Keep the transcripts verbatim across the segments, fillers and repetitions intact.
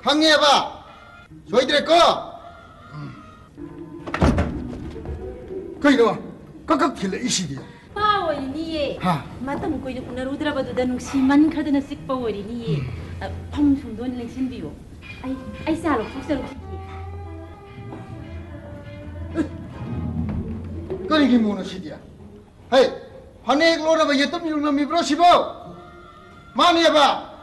항해해봐. 저희들의 거. 그이놈아, 깍깍 길래 이시디야. 파워리니. 마담 거이 우나루드라바도다 농시만 카드나 씩 파워리니. 펑 송돈 랭신비요. 아이 아이 살로 폭살로 키키. 그이기 뭐는 시디야. 헤이, 환해 글로라바 예뜸 율놈이 브러시보. 많이 해봐.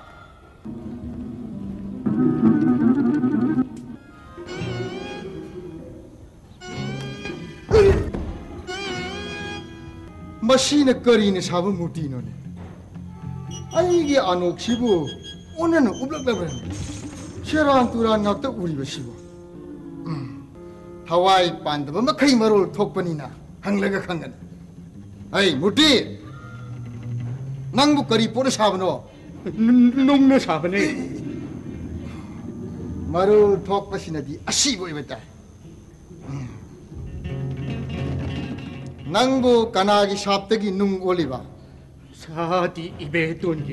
마시네 거리네 사부 무티노네. 아이게 안옥시부 오늘은 우블럭블럭. 쉐란 뚜란 낙다 우리 버시고. 음. 하와이 반드바 마카이 마롤 톡번이나 항레가 강간. 아이 무티. 낭부 거리 보르 사부노. 농노 사부네. 마롤 톡버시나디 아시고 이랬다. 낭부 까나기 샵덕이 눈 올리바. 사디 입에 돈기.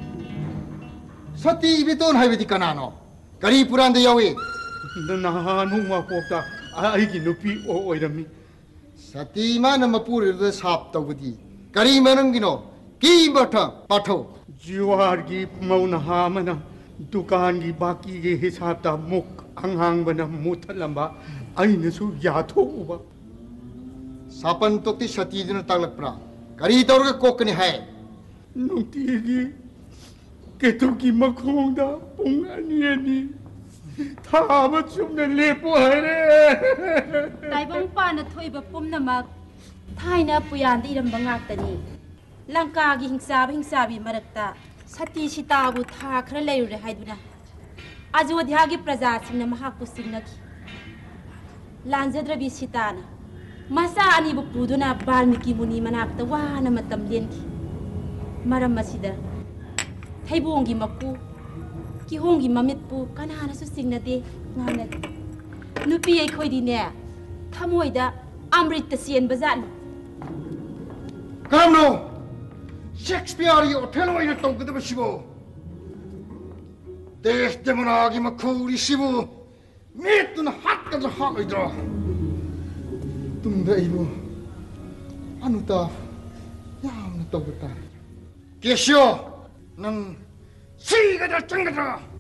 사티 입에 돈 하이베디 까나노. 가리 불안데 야위. 나누와 뽑다 아이기 누피 오이람이. 사티만 마푸르드 샵덕디. 가리 마능기노 기버터 파토. 지와르기 마우나 하마나 두칸기 바키게 히삽다 목 항항바나 무탈람바 아이네수 야토우바. सापन तो ती सती दिन तक लग पड़ा करी तौर के कोकनी है नुतीगी केतु की मखोंदा पुंगानी थाब चुमने लेपो है रे ताइबंग पान थोइब पुमनमक थाइना पुयान इरम बंगाक्तनी लंका गी हिंसा हिंसाबी मरक्ता सती सीताबु था खर लेरुरे हाइदुना अयोध्या गी प्रजा सिंह महाकु सिंगनकी लांजद्रबी सीताना मसा अनिबु पुदुना बाल्मीकि मुनि मनाक्ता वाना मतम लेनकी मरम मसिदा थैबोंगी मकु किहोंगी ममितपु कनानासु सिंगनदे ngana nupi ai khoidine thamoida amrit ta sien bazan kamno shakespeare yo thelo ina tong kada basibo desh demonagi makuri sibu mitun hakka ha oidro tumda ibu anuta yamna tawta kesyo nang siga da changada